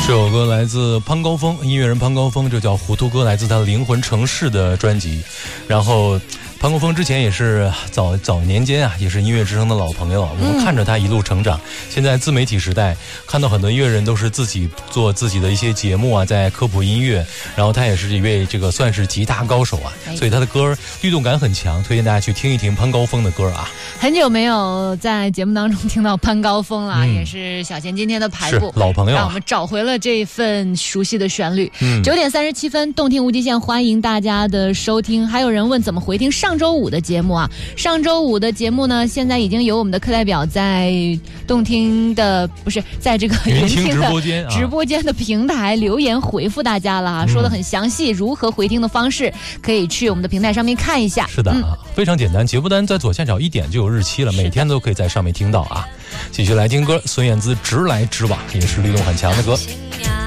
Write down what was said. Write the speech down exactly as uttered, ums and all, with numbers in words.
这首歌来自潘高峰，音乐人潘高峰，这叫《糊涂歌》，来自他《灵魂城市》的专辑。然后潘高峰之前也是早早年间啊，也是音乐之声的老朋友，我们看着他一路成长。嗯、现在自媒体时代，看到很多音乐人都是自己做自己的一些节目啊，在科普音乐。然后他也是一位这个算是吉他高手啊，所以他的歌律动感很强，推荐大家去听一听潘高峰的歌啊。 很久没有在节目当中听到潘高峰了，嗯、也是小贤今天的排布老朋友、啊， 让我们找回了这份熟悉的旋律。九、嗯、点三十七分，动听无极限，欢迎大家的收听。还有人问怎么回听上周五的节目啊？上周五的节目呢，现在已经有我们的课代表在动听的不是在这个云听直播间、 啊、直播间的平台留言回复大家了啊，嗯、说的很详细，如何回听的方式可以去我们的平台上面看一下。 是的啊，嗯、非常简单，节目单在左下角一点就有日期了，每天都可以在上面听到啊。继续来听歌，孙燕姿《直来直往》也是律动很强的歌。